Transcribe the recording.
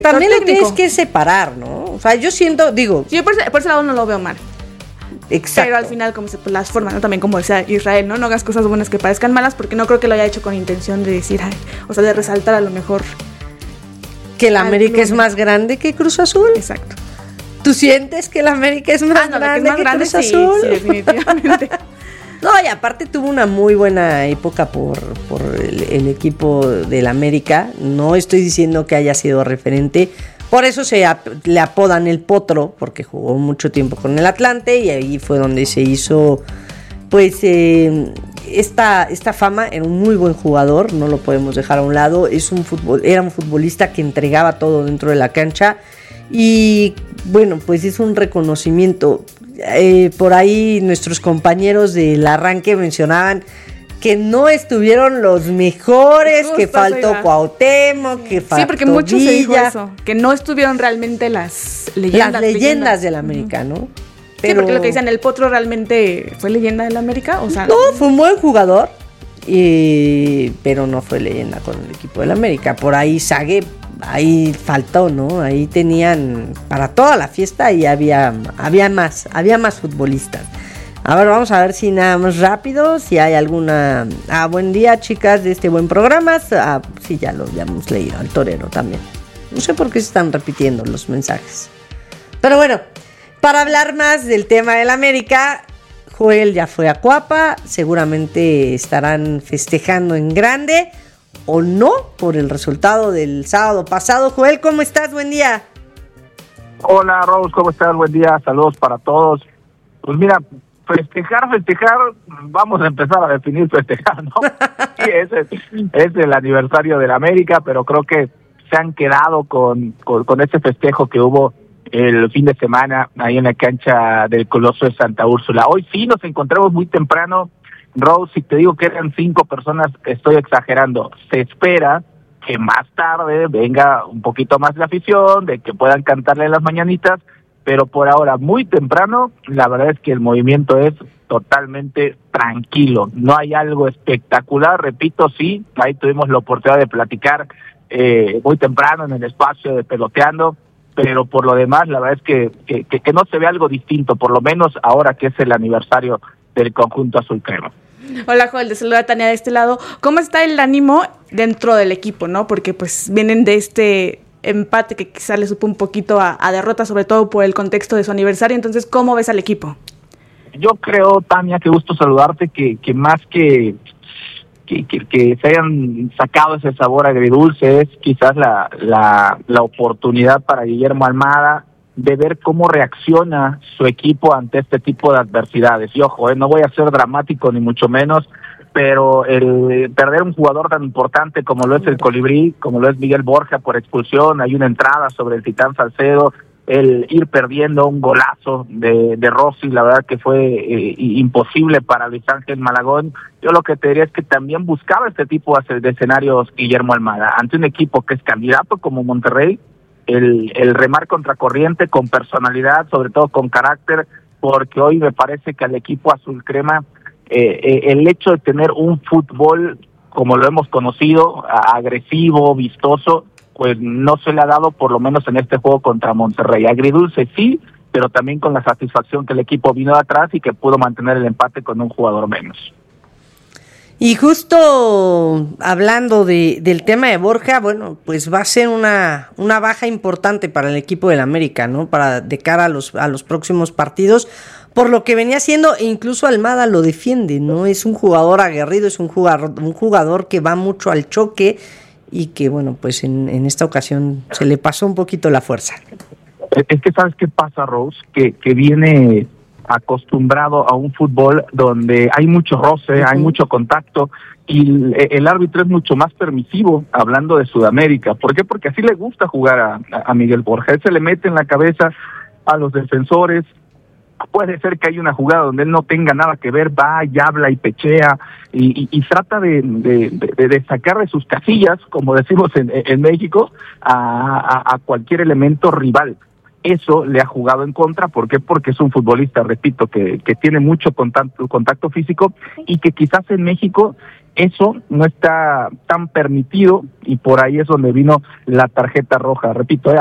También lo tienes que separar, ¿no? O sea, yo siento, digo... Yo por ese lado no lo veo mal. Exacto. Pero al final, como las formas, ¿no? También como decía Israel, ¿no? No hagas cosas buenas que parezcan malas, porque no creo que lo haya hecho con intención de decir, o sea, de resaltar a lo mejor... Que la América es más grande que Cruz Azul. Exacto. ¿Tú sientes que la América es más grande que Cruz Azul? Sí, definitivamente. No, y aparte tuvo una muy buena época por el equipo del América. No estoy diciendo que haya sido referente. Por eso le apodan el Potro, porque jugó mucho tiempo con el Atlante y ahí fue donde se hizo, pues, esta fama. Era un muy buen jugador, no lo podemos dejar a un lado. Era un futbolista que entregaba todo dentro de la cancha y, bueno, pues es un reconocimiento. Por ahí nuestros compañeros del arranque mencionaban que no estuvieron los mejores, que faltó Cuauhtémoc, que faltó porque mucho se dijo eso, que no estuvieron realmente las leyendas del América, ¿no? Pero, sí, porque lo que dicen, el Potro realmente fue leyenda del América, o sea... No, fue un buen jugador, pero no fue leyenda con el equipo del América. Por ahí Sague, ahí faltó, ¿no? Ahí tenían para toda la fiesta y había más futbolistas. A ver, vamos a ver si nada más rápido, si hay alguna... buen día, chicas, de este buen programa. Sí, ya lo habíamos leído, al torero también. No sé por qué se están repitiendo los mensajes. Pero bueno, para hablar más del tema del América, Joel ya fue a Cuapa, seguramente estarán festejando en grande, o no, por el resultado del sábado pasado. Joel, ¿cómo estás? Buen día. Hola, Rose, ¿cómo estás? Buen día, saludos para todos. Pues mira, festejar, vamos a empezar a definir festejar, ¿no? Sí, es el aniversario del América, pero creo que se han quedado con ese festejo que hubo el fin de semana ahí en la cancha del Coloso de Santa Úrsula. Hoy sí nos encontramos muy temprano, Rose, si te digo que eran 5 personas, estoy exagerando. Se espera que más tarde venga un poquito más la afición, de que puedan cantarle las mañanitas, pero por ahora, muy temprano, la verdad es que el movimiento es totalmente tranquilo. No hay algo espectacular, repito, sí, ahí tuvimos la oportunidad de platicar muy temprano en el espacio de Peloteando, pero por lo demás, la verdad es que no se ve algo distinto, por lo menos ahora que es el aniversario del conjunto azul crema. Hola, Joel, te saluda Tania de este lado. ¿Cómo está el ánimo dentro del equipo, no? Porque pues vienen de este empate que quizá le supo un poquito a derrota, sobre todo por el contexto de su aniversario. Entonces, ¿cómo ves al equipo? Yo creo, Tania, qué gusto saludarte, que más que se hayan sacado ese sabor agridulce, es quizás la oportunidad para Guillermo Almada de ver cómo reacciona su equipo ante este tipo de adversidades. Y ojo, no voy a ser dramático ni mucho menos, pero el perder un jugador tan importante como lo es el Colibrí, como lo es Miguel Borja por expulsión, hay una entrada sobre el Titán Salcedo, el ir perdiendo un golazo de Rossi, la verdad que fue imposible para Luis Ángel Malagón. Yo lo que te diría es que también buscaba este tipo de escenarios Guillermo Almada, ante un equipo que es candidato como Monterrey, el remar contracorriente con personalidad, sobre todo con carácter, porque hoy me parece que al equipo azul crema el hecho de tener un fútbol como lo hemos conocido, agresivo, vistoso, pues no se le ha dado, por lo menos en este juego contra Monterrey. Agridulce sí, pero también con la satisfacción que el equipo vino de atrás y que pudo mantener el empate con un jugador menos. Y justo hablando del tema de Borja, bueno, pues va a ser una baja importante para el equipo del América, ¿no? De cara a los próximos partidos, por lo que venía haciendo, e incluso Almada lo defiende, ¿no? Es un jugador aguerrido, es un jugador que va mucho al choque y que, bueno, pues en esta ocasión se le pasó un poquito la fuerza. Es que ¿sabes qué pasa, Rose? Que viene acostumbrado a un fútbol donde hay mucho roce, hay mucho contacto, y el árbitro es mucho más permisivo, hablando de Sudamérica. ¿Por qué? Porque así le gusta jugar a Miguel Borja. Él se le mete en la cabeza a los defensores. Puede ser que haya una jugada donde él no tenga nada que ver, va y habla y pechea y trata de sacar de sus casillas, como decimos en México, a cualquier elemento rival. eso le ha jugado en contra. ¿Por qué? Porque es un futbolista, repito, que tiene mucho contacto físico y que quizás en México eso no está tan permitido, y por ahí es donde vino la tarjeta roja. Repito,